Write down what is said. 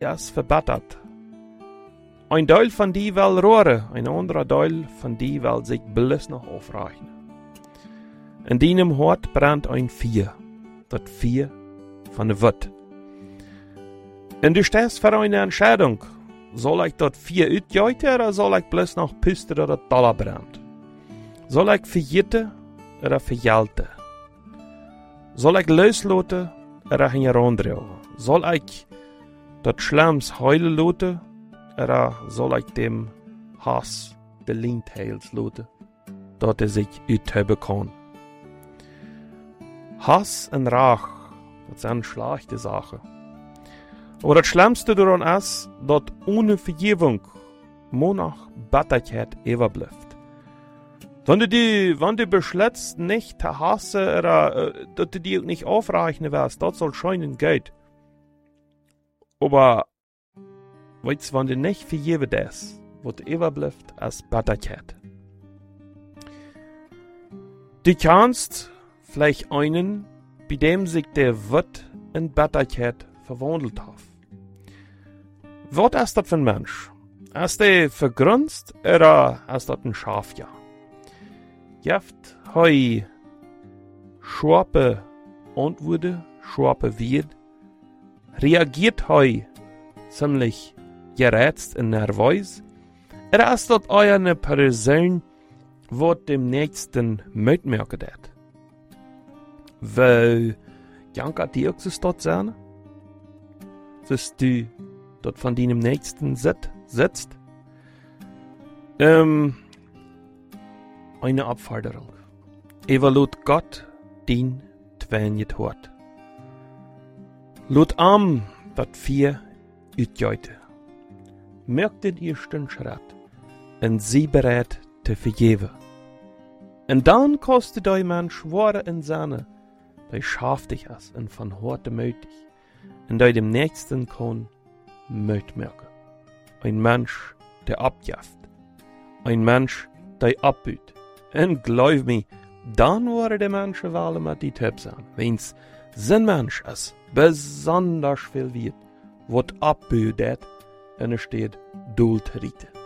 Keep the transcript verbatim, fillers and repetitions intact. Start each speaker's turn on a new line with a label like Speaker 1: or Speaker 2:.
Speaker 1: is verbattert. Ein Teil von die will roeren, ein anderer Teil von die will sich bloß noch aufreichen. In deinem Hort brennt ein Vier, das Vier von der Wut. Und du stehst für eine Entscheidung. Soll ich dort Vier utgeiten oder soll ich bloß noch pusten, dass das Dollar brennt? Soll ich verjitten oder verjelten? Soll ich loslaten oder herandrehen? Soll ich das Schlamms heulen lassen oder soll ich dem Hass Belindheils lassen, dass er sich utheben kann? Hass und Rach, das sind schlechte Sachen. Aber das Schlimmste daran ist, dass ohne Vergebung monach Bitterkeit überbleibt. Wenn du die, wenn du beschließt, nicht zu hassen oder äh, dass du dir nicht aufreichen wirst, das soll scheinen geht. Aber, weißt du, wenn du nicht vergeben das, was überbleibt, ist Bitterkeit. Du kannst vielleicht einen, bei dem sich der Wut in Bitterkeit verwandelt hat. Was ist das für ein Mensch? Ist der vergrunzt oder ist das ein Schafjahr? Jeft hei scharpe Antworten, scharpe Wied, reagiert hei ziemlich gerätzt und nervös, oder ist das eine Person, wo dem Nächsten mitmerken hat? Weil, Janka, die auch so dort sein? Dass du dort von deinem Nächsten sit, sitzt? Ähm, eine Abforderung. Evaluat Gott din twenjet hort. Lut am, dat vier utgeute. Merkt den ersten Schritt und sie bereit zu vergeben. Und dann kostet der Mensch wahre in seine, der schaftig ist und von Horte mötig, und der dem Nächsten kann mitmerken. Ein Mensch, der abjafft. Ein Mensch, der abbüht. Und glaub mir, dann waren die Menschen wel mit die Typ sein. Wenn's sein Mensch ist, besonders viel wird, wat abbüht, und er steht, duld rieten.